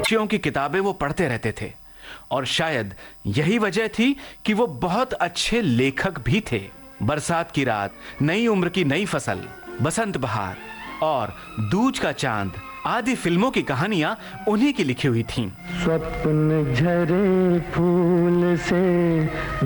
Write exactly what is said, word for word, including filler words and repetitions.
बच्चियों की किताबें वो पढ़ते रहते थे और शायद यही वजह थी कि वो बहुत अच्छे लेखक भी थे। बरसात की रात, नई उम्र की नई फसल, बसंत बहार और दूज का चांद आदि फिल्मों की कहानियां उन्हीं की लिखी हुई थीं। स्वप्न झरे फूल से